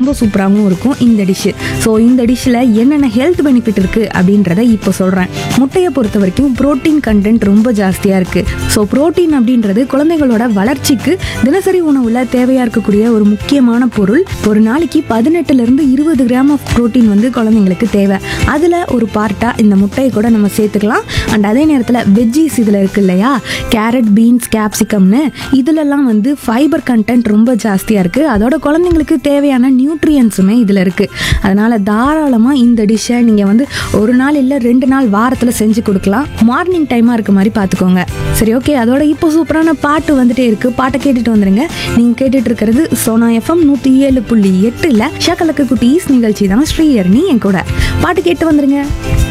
ரொம்ப சூப்பராகவும் இருக்கும் இந்த டிஷ்ஷு. ஸோ இந்த டிஷ்ஷில் என்னென்ன ஹெல்த் பெனிஃபிட் இருக்குது அப்படின்றத இப்போ சொல்கிறேன். முட்டையை பொறுத்த வரைக்கும் ப்ரோட்டீன் கண்டென்ட் ரொம்ப ஜாஸ்தியாக இருக்குது. ஸோ ப்ரோட்டீன் அப்படின்றது குழந்தைகளோட வளர்ச்சிக்கு தினசரி உணவில் தேவையாக இருக்கக்கூடிய ஒரு முக்கியமான பொருள். ஒரு நாளைக்கு 18லேருந்து 20 கிராம் ஆஃப் ப்ரோட்டீன் வந்து குழந்தைங்களுக்கு தேவை. அதில் ஒரு பார்ட்டாக இந்த முட்டையை கூட நம்ம சேர்த்துக்கலாம். அண்ட் அதே நேரத்தில் வெஜ்ஜீஸ் இதில் இருக்குது இல்லையா, கேரட், பீன்ஸ், கேப்சிகம்னு இதிலெல்லாம் வந்து ஃபைபர் கண்டென்ட் ரொம்ப ஜாஸ்தியாக இருக்குது. அதோட குழந்தைங்களுக்கு தேவையான நியூட்ரியன்ஸுமே இதில் இருக்குது. அதனால் தாராளமாக இந்த டிஷ்ஷை நீங்கள் வந்து ஒரு நாள் இல்லை 2 நாள் வாரத்தில் செஞ்சு கொடுக்கலாம். மார்னிங் டைமாக இருக்க மாதிரி பார்த்துக்கோங்க. சரி, ஓகே. அதோட இப்போ சூப்பரான பாட்டு வந்துட்டே இருக்குது. பாட்டை கேட்டுட்டு வந்துடுங்க. நீங்கள் கேட்டுட்டு இருக்கிறது சோனா FM 107.8 ஷகலக்கு குட்டீஸ் நிகழ்ச்சி தான். ஸ்ரீஹரணி என் கூட. பாட்டு கேட்டு வந்துடுங்க.